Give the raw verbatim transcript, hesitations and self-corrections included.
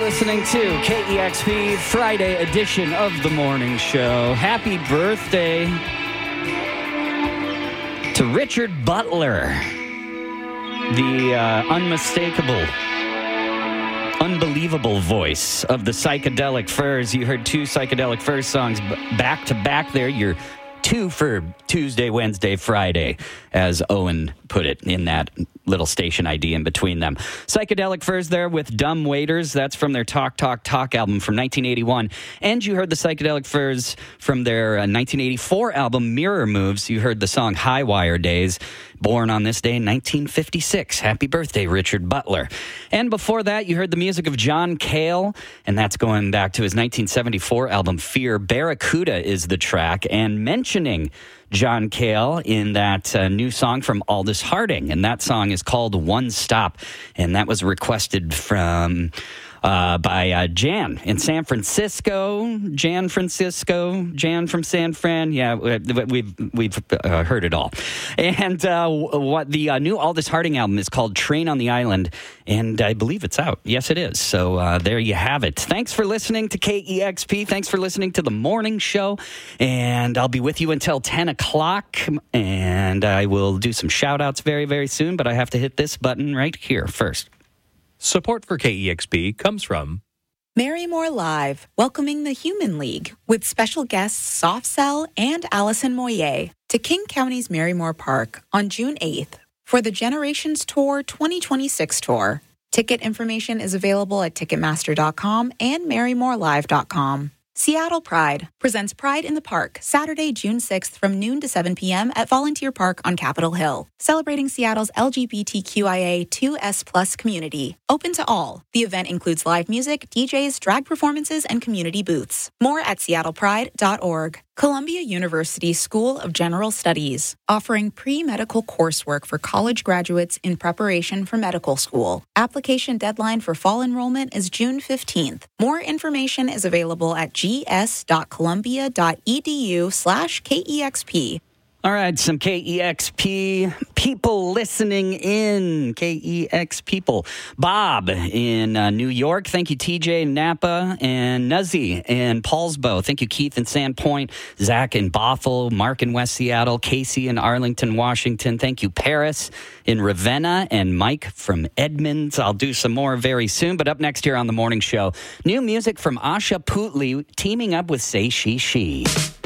listening to K E X P Friday edition of the morning show. Happy birthday to Richard Butler, the uh, unmistakable, unbelievable voice of the Psychedelic Furs. You heard two Psychedelic Furs songs back to back there. You're two for Tuesday, Wednesday, Friday, as Owen put it in that little station I D in between them. Psychedelic Furs there with Dumb Waiters. That's from their Talk, Talk, Talk album from nineteen eighty-one. And you heard the Psychedelic Furs from their uh, nineteen eighty-four album Mirror Moves. You heard the song High Wire Days, born on this day in nineteen fifty-six. Happy birthday, Richard Butler. And before that, you heard the music of John Cale, and that's going back to his nineteen seventy-four album Fear. Barracuda is the track, and mentioning John Cale in that uh, new song from Aldous Harding, and that song is called One Stop, and that was requested from uh, by uh, Jan in San Francisco. Jan Francisco, Jan from San Fran. Yeah, we've we've uh, heard it all. And uh, what the uh, new Aldous Harding album is called Train on the Island, and I believe it's out. Yes, it is. So uh, there you have it. Thanks for listening to K E X P. Thanks for listening to the morning show, and I'll be with you until ten o'clock, and I will do some shout-outs very, very soon, but I have to hit this button right here first. Support for K E X P comes from Marymore Live, welcoming the Human League with special guests Soft Cell and Allison Moyer to King County's Marymore Park on June eighth for the Generations Tour twenty twenty-six tour. Ticket information is available at Ticketmaster dot com and Marymore Live dot com. Seattle Pride presents Pride in the Park, Saturday, June sixth from noon to seven p.m. at Volunteer Park on Capitol Hill, celebrating Seattle's L G B T Q I A two S plus community. Open to all. The event includes live music, D Js, drag performances, and community booths. More at seattle pride dot org. Columbia University School of General Studies, offering pre-medical coursework for college graduates in preparation for medical school. Application deadline for fall enrollment is June fifteenth. More information is available at gs.columbia.edu slash KEXP. All right, some K E X P people listening in. K E X people. Bob in uh, New York. Thank you, T J in Napa, and Nuzzy in Paulsbo. Thank you, Keith in Sandpoint, Zach in Bothell, Mark in West Seattle, Casey in Arlington, Washington. Thank you, Paris in Ravenna, and Mike from Edmonds. I'll do some more very soon, but up next here on the morning show, new music from Asha Putley teaming up with Say She She.